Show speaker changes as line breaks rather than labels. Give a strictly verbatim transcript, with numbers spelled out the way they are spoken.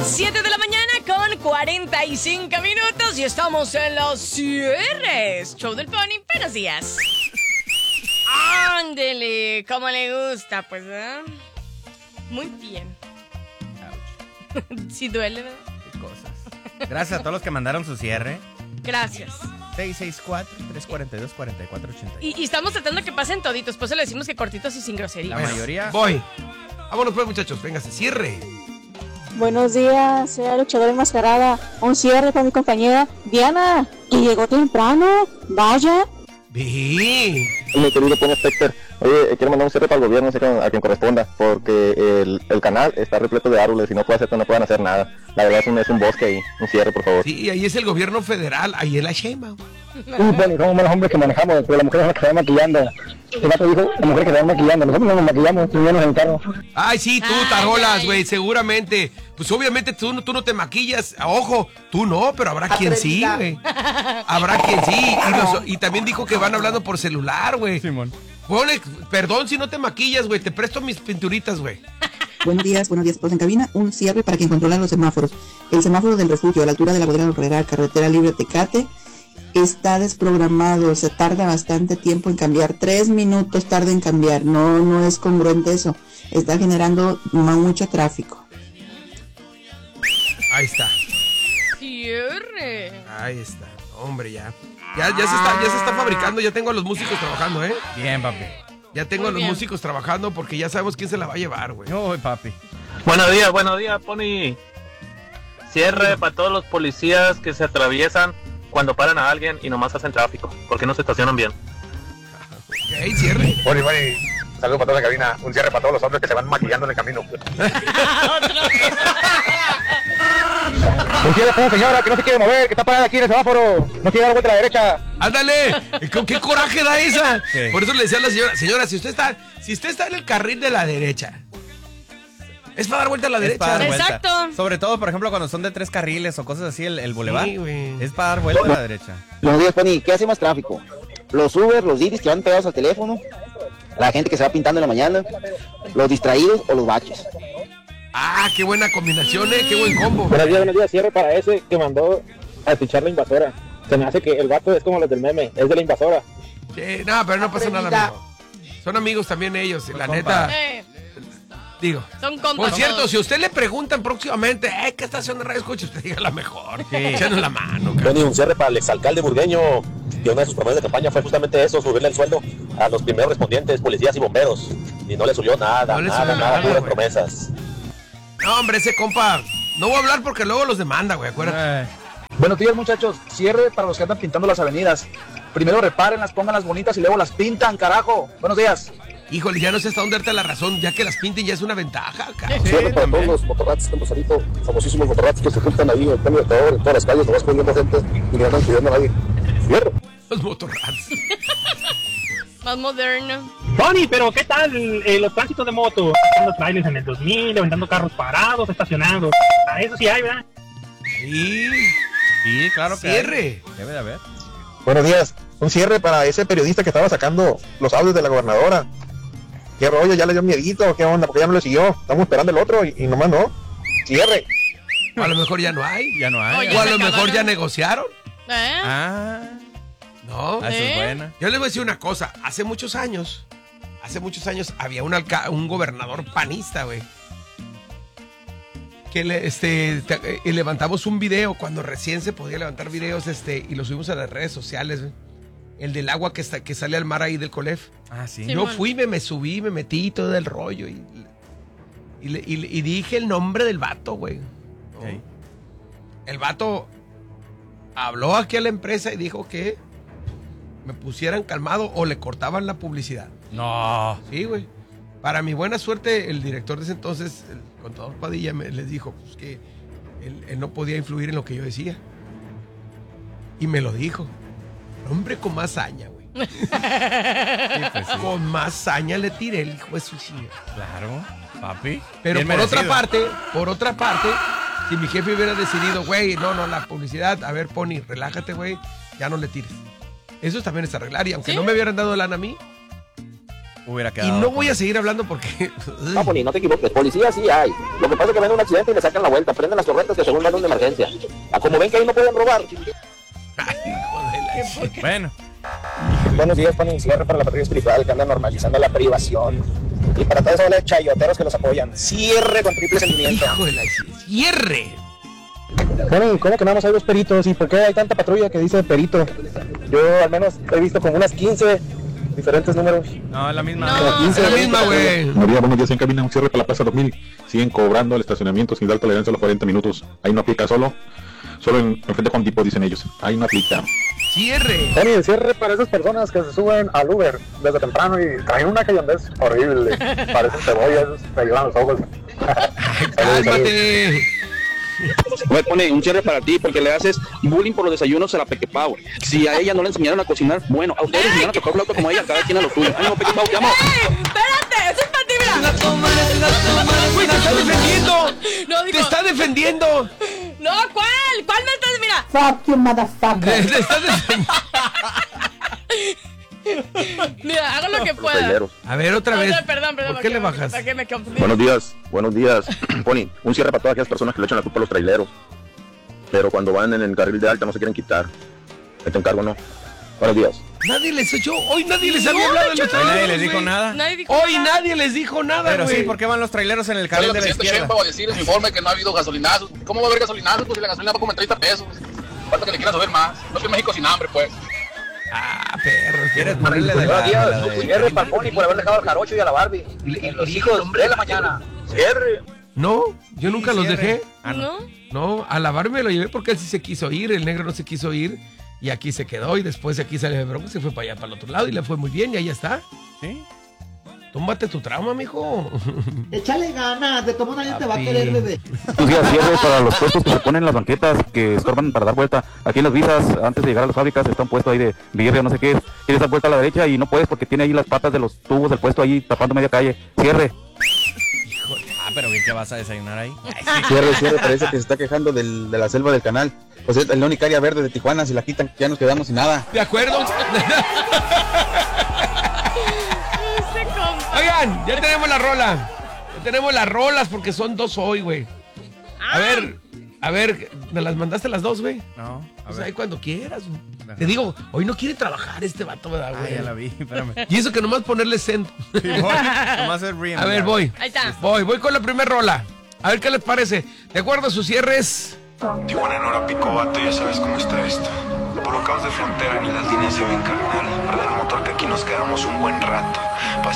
siete de la mañana con cuarenta y cinco minutos y estamos en los cierres. Show del Pony, buenos días. Ándele, como le gusta, pues, ¿eh? Muy bien. Sí duele, ¿verdad?
Qué cosas. Gracias a todos los que mandaron su cierre.
Gracias.
seis seis cuatro, tres cuatro dos, cuatro cuatro ocho ocho.
Y, y estamos tratando que pasen toditos, por eso le decimos que cortitos y sin grosería.
La mayoría.
Voy. Vámonos pues, muchachos, véngase, cierre.
Buenos días, soy la luchadora enmascarada. Un cierre para mi compañera Diana, que llegó temprano. Vaya.
Vi.
Mi querido Pony Specter, oye, quiero mandar un cierre para el gobierno, no sé a quien corresponda, porque el, el canal está repleto de árboles y no puede hacer, no pueden hacer nada. La verdad es un, es un bosque ahí, un cierre, por favor.
Sí, ahí es el gobierno federal, ahí es la Sheinbaum.
Uy, Pony, somos malos hombres que manejamos, pero las mujeres son las que se van maquillando. El vato dijo, las mujeres que se van maquillando, nosotros no nos maquillamos, estuvimos en el carro.
Ay, sí, tú,
Ay,
tarolas,
ay.
güey, seguramente. Pues obviamente tú, no- tú no te maquillas, ojo, tú no, pero habrá quien sí, güey. Habrá quien sí. Y, los- y también dijo que van hablando por celular, güey.
Simón.
Ponle, perdón si no te maquillas, güey, te presto mis pinturitas, güey.
Buenos días, buenos días, todos en cabina. Un cierre para quien controla los semáforos. El semáforo del refugio a la altura de la bodega Herrera, carretera libre Tecate, está desprogramado. Se tarda bastante tiempo en cambiar. Tres minutos tarda en cambiar. No, no es congruente eso. Está generando ma- mucho tráfico.
Ahí está,
Cierre.
ahí está. Hombre, ya. Ya, ya, se está, ya se está fabricando, ya tengo a los músicos trabajando, ¿eh?
Bien, papi.
Ya tengo
Muy
a los
bien.
músicos trabajando porque ya sabemos quién se la va a llevar, güey.
Uy, papi.
Buenos días, buenos días, Pony. Cierre para todos los policías que se atraviesan cuando paran a alguien y nomás hacen tráfico, porque no se estacionan bien.
Ok, cierre.
Pony, Pony, saludos para toda la cabina, un cierre para todos los hombres que se van maquillando en el camino. Un cierre para una señora que no se quiere mover, que está parada aquí en el semáforo, no quiere dar vuelta a la derecha.
¡Ándale! ¿Con qué coraje da esa?
Sí.
Por eso le decía a la señora, señora, si usted está, si usted está en el carril de la derecha, es para dar vuelta a la
Es
derecha.
para dar vuelta.
Exacto.
Sobre todo, por ejemplo, cuando son de tres carriles o cosas así, el, el bulevar.
Sí, güey.
Es para dar vuelta a la derecha.
Buenos días, Pony, ¿qué hace más tráfico? Los Uber, los Didis que van pegados al teléfono, la gente que se va pintando en la mañana, los distraídos o los baches.
Ah, qué buena combinación, eh, qué buen combo.
Buenos días, buenos días, cierre para ese que mandó a fichar la invasora. Se me hace que el vato es como los del meme, es de la invasora.
Sí, no, pero no pasa nada, amigo. Son amigos también ellos, la
compas.
neta.
Eh,
Digo.
son compas.
Por cierto,
todos.
si a usted le preguntan próximamente, eh, ¿qué estación de radio escucha? Usted diga la mejor. Échanos la mano, cabrón.
Pony, un cierre para el exalcalde burgueño, que una de sus promesas de campaña fue justamente eso, subirle el sueldo a los primeros respondientes, policías y bomberos. Y no le subió nada,
No le
nada,
subió
nada,
nada,
puras
güey.
promesas.
No, hombre, ese compa. No voy a hablar porque luego los demanda, güey, acuérdate.
Eh,
Buenos días, muchachos. Cierre para los que andan pintando las avenidas. Primero repárenlas, pónganlas bonitas y luego las pintan, carajo. Buenos días.
Híjole, ya no sé hasta dónde darte la razón, ya que las pinten ya es una ventaja, cabrón.
Sí,
Cierre para
también.
todos los motorratos que hemos salido, famosísimos motorratos que se juntan ahí en el Premio Libertador, en todas las calles, nomás poniendo gente y le andan pidiendo a nadie. Cierre.
Los motorrats.
Más moderno.
Tony, pero ¿qué tal eh, los tránsitos de moto? Haciendo trailers en el dos mil, levantando carros parados, estacionados. A eso sí hay, ¿verdad?
Sí.
Sí, claro que
Cierre.
hay. Debe de haber.
Buenos días. Un cierre para ese periodista que estaba sacando los audios de la gobernadora. ¿Qué rollo? ¿Ya le dio miedito? ¿Qué onda? Porque ya no le siguió. Estamos esperando el otro y, y nomás no. Cierre.
O a lo mejor ya no hay.
Ya no hay.
Oye,
O a
se
lo mejor
acabaron.
ya negociaron.
¿Eh?
Ah,
No.
ah, eso
¿Eh?
es buena.
Yo les voy a decir una cosa. Hace muchos años, hace muchos años había un, alca un gobernador panista, güey. Que le, este, te- eh, levantamos un video cuando recién se podía levantar videos este, y lo subimos a las redes sociales, güey. El del agua que, está, que sale al mar ahí del Colef.
Ah, sí.
Sí.
Yo
Simón.
fui, me, me subí, me metí todo el rollo y, y, le- y le- y dije el nombre del vato, güey. ¿no?
Ok.
El vato habló aquí a la empresa y dijo que me pusieran calmado o le cortaban la publicidad.
No.
Sí, güey. Para mi buena suerte, el director de ese entonces, el contador Padilla, me, les dijo pues, que él, él no podía influir en lo que yo decía. Y me lo dijo. Hombre, con más saña, güey.
Sí, pues sí.
Con más saña le tiré el hijo de su chingada.
Claro, papi.
Pero
Bien
por otra
merecido.
parte, por otra parte, si mi jefe hubiera decidido, güey, no, no, la publicidad, a ver, Pony, relájate, güey, ya no le tires. Eso también es arreglar. Y aunque
¿Sí?
no me hubieran dado lana a mí,
Hubiera
Y
quedado.
no voy a seguir hablando porque...
No, Poli, no te equivoques. Policía sí hay. Lo que pasa es que ven un accidente y le sacan la vuelta. Prenden las torretas que según van de una emergencia. A como ven que ahí no pueden robar.
Bueno.
Buenos días, Pony. Cierre para la patrulla espiritual que anda normalizando la privación. Y para todos los chayoteros que los apoyan. Cierre con triple sentimiento.
Hijo de la cierre.
Pony, ¿cómo que nada más hay dos peritos? ¿Y por qué hay tanta patrulla que dice perito? Yo al menos he visto como unas quince diferentes números.
No, la misma.
No, quince, la misma, güey.
Buenos días, buenos días en cabina. Un cierre para la Plaza dos mil. Siguen cobrando el estacionamiento sin dar tolerancia a los cuarenta minutos. Ahí no aplica solo. Solo en, en frente con tipo, dicen ellos. Ahí no aplica.
Cierre.
Pony, el cierre para esas personas que se suben al Uber desde temprano y traen una cayondez horrible. Parecen cebollas, te llevan los ojos.
Cálmate.
Me pone un cierre para ti porque le haces bullying por los desayunos a la Peque Pau. Si a ella no le enseñaron a cocinar, bueno, a ustedes les enseñaron a tocar flauta como ella, cada quien a lo suyo. ¡Ánimo, Peque Pau, te amo!
¡Ey! ¡Espérate! ¡Eso es para ti, mira!
Güey, te está defendiendo.
No, digo...
Te está defendiendo.
No, ¿cuál? ¿Cuál me estás? Mira.
Fuck you, motherfucker.
Te, te estás defendiendo.
Mira, hago lo que pueda.
A ver, otra
No,
vez.
no, perdón, perdón.
¿Por qué
que-
le bajas?
¿Para qué me confundí?
Buenos días, buenos días. Pony, un cierre para todas aquellas personas que le echan la culpa a los traileros. Pero cuando van en el carril de alta no se quieren quitar. Ahí te encargo, ¿no? Buenos días.
Nadie les echó. Hoy nadie les había
No,
hablado
de
de los
hecho,
Hoy nadie
traileros,
les dijo
güey.
nada.
Nadie dijo
Hoy
nada.
nadie les dijo nada,
Pero
güey.
sí, ¿por qué van los traileros en el carril de la izquierda?
va a decir en su informe que no ha habido gasolinazos. ¿Cómo va a haber gasolinazos? Pues si la gasolina va como en treinta pesos. Falta que le quieran saber más. No estoy en México sin hambre, pues.
Ah, perros.
¿Quieres ponerle de la,
Buenos días,
la de-
cierre para Pony por haber dejado al jarocho y a la Barbie. Y los hijos de la mañana. Cierre.
No, yo nunca los
cierre.
dejé.
Ah, no.
¿No?
No, a la Barbie me lo llevé porque él sí se quiso ir, el negro no se quiso ir y aquí se quedó y después de aquí salió de Bronco, se fue para allá, para el otro lado y le fue muy bien y ahí está.
¿Sí?
Tómate tu trauma, mijo.
Échale ganas, de cómo nadie te va a
Papi.
querer, bebé.
Buenos días, cierre para los puestos que se ponen en las banquetas que estorban para dar vuelta. Aquí en las visas, antes de llegar a las fábricas, está un puesto ahí de birria, no sé qué es. Quieres dar vuelta a la derecha y no puedes porque tiene ahí las patas de los tubos del puesto ahí tapando media calle. Cierre.
Ah, pero bien que vas a desayunar ahí.
Cierre, cierre, parece que se está quejando del, de la selva del canal. Pues es la única área verde de Tijuana, si la quitan ya nos quedamos sin nada.
¿De acuerdo? Oigan, ya tenemos la rola. Ya tenemos las rolas porque son dos hoy, güey. A ver, a ver, ¿me las mandaste las dos, güey?
No, a
Pues
ver.
ahí cuando quieras. Te digo, hoy no quiere trabajar este vato, ¿verdad,
Ah,
güey?
ya la vi, espérame.
Y eso que nomás ponerle send.
Sí, voy. Nomás es
A ver, voy.
Ahí está.
Voy, voy con la primera rola. A ver qué les parece. ¿De acuerdo a sus cierres?
Tijuana en hora pico, vato, ya sabes cómo está esto. Puro caos de frontera, ni las líneas se ven, carnal. Prende el motor que aquí nos quedamos un buen rato.